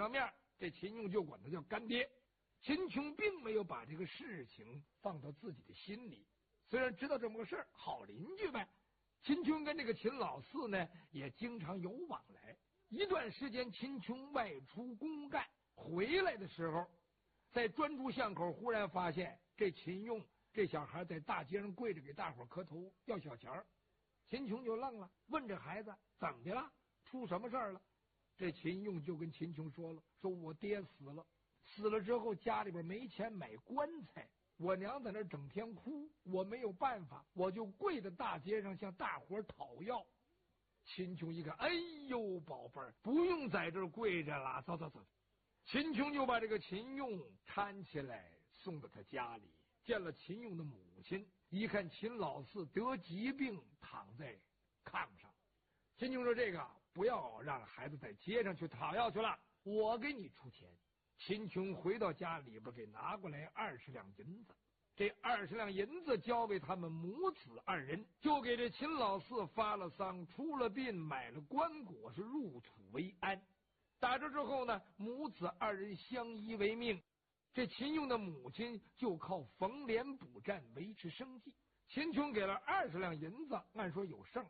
上面，这秦用就管他叫干爹。秦琼并没有把这个事情放到自己的心里，虽然知道这么个事儿，好邻居呗。秦琼跟这个秦老四呢也经常有往来。一段时间，秦琼外出公干，回来的时候，在专诸巷口忽然发现这秦用这小孩在大街上跪着给大伙磕头要小钱儿。秦琼就愣了，问这孩子怎么的了，出什么事儿了？这秦用就跟秦琼说了，说我爹死了，死了之后家里边没钱买棺材，我娘在那整天哭，我没有办法，我就跪在大街上向大伙讨要。秦琼一看，哎呦宝贝儿，不用在这儿跪着了，走走走。秦琼就把这个秦用搀起来送到他家里，见了秦用的母亲，一看秦老四得疾病躺在炕上，秦琼说这个不要让孩子在街上去讨要去了，我给你出钱。秦琼回到家里边给拿过来20两银子，这20两银子交给他们母子2人，就给这秦老四发了丧，出了殡，买了棺椁，是入土为安。打这之后呢，母子2人相依为命。这秦用的母亲就靠缝帘补战维持生计。秦琼给了20两银子，按说有剩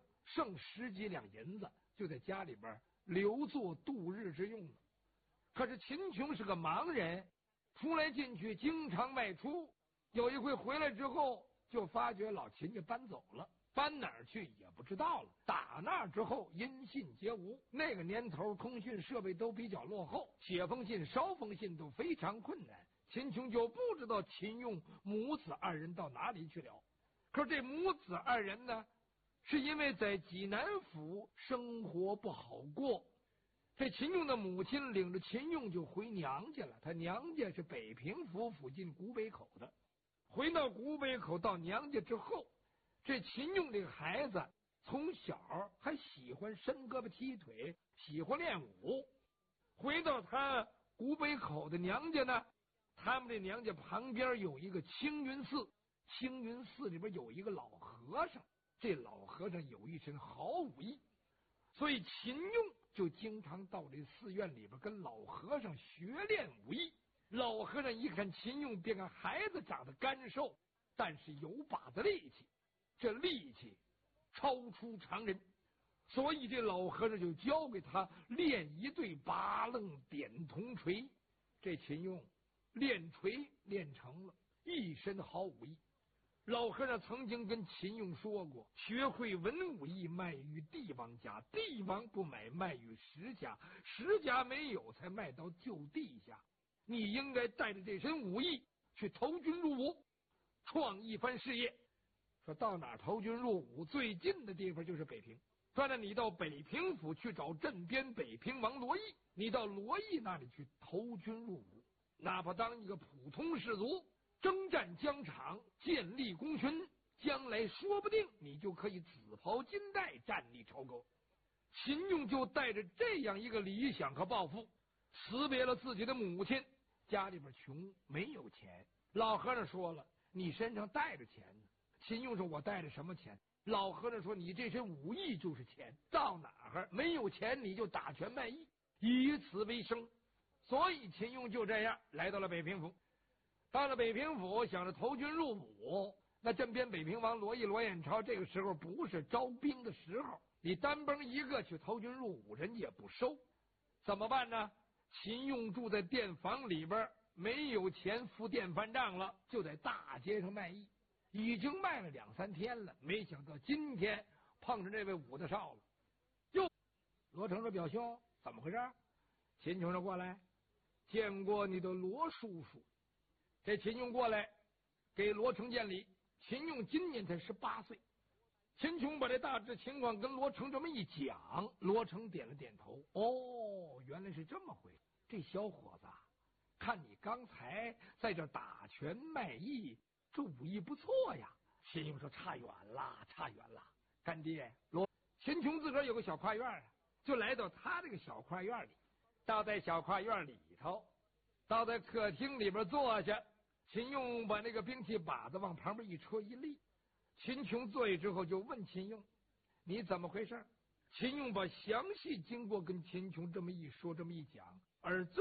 10几两银子，就在家里边留作度日之用了。可是秦琼是个盲人，出来进去经常外出，有一回回来之后就发觉老秦家搬走了，搬哪儿去也不知道了。打那之后音信皆无，那个年头通讯设备都比较落后，写封信捎封信都非常困难。秦琼就不知道秦用母子2人到哪里去了。可是这母子2人呢，是因为在济南府生活不好过，这秦用的母亲领着秦用就回娘家了。他娘家是北平府附近古北口的。回到古北口到娘家之后，这秦用这个孩子从小还喜欢伸胳膊踢腿，喜欢练武。回到他古北口的娘家呢，他们这娘家旁边有一个青云寺，青云寺里边有一个老和尚，这老和尚有一身好武艺，所以秦用就经常到这寺院里边跟老和尚学练武艺。老和尚一看秦用，便看孩子长得干瘦，但是有把子力气，这力气超出常人，所以这老和尚就教给他练一对八楞点铜锤。这秦用练锤练成了，一身好武艺。老和尚曾经跟秦用说过，学会文武艺卖于帝王家，帝王不买卖于石家，石家没有才卖到就地下。你应该带着这身武艺去投军入伍，创一番事业。说到哪儿投军入伍，最近的地方就是北平。说呢，你到北平府去找镇边北平王罗毅，你到罗毅那里去投军入伍，哪怕当一个普通士卒，征战疆场，建立功勋，将来说不定你就可以紫袍金带，站立朝歌。秦用就带着这样一个理想和抱负，辞别了自己的母亲。家里边穷，没有钱。老和尚说了，你身上带着钱呢。秦用说，我带着什么钱？老和尚说，你这身武艺就是钱，到哪儿没有钱你就打拳卖艺，以此为生。所以秦用就这样来到了北平府。到了北平府，想着投军入伍，那镇边北平王罗毅、罗彦超这个时候不是招兵的时候，你单崩一个去投军入伍，人家也不收，怎么办呢？秦用住在店房里边，没有钱付电饭账了，就在大街上卖艺，已经卖了2、3天了。没想到今天碰着这位武大少了。哟，罗成说，表兄怎么回事？秦琼说，过来，见过你的罗叔叔。这秦用过来给罗成见礼。秦用今年才18岁。秦琼把这大致情况跟罗成这么一讲，罗成点了点头。哦，原来是这么回事。这小伙子看你刚才在这打拳卖艺，这武艺不错呀。秦用说，差远了，差远了。干爹，秦琼自个儿有个小跨院啊，就来到他这个小跨院里，到在小跨院里头，到在客厅里边坐下。秦用把那个兵器把子往旁边一戳一立。秦琼坐下之后就问秦用，你怎么回事？秦用把详细经过跟秦琼这么一说，这么一讲，而最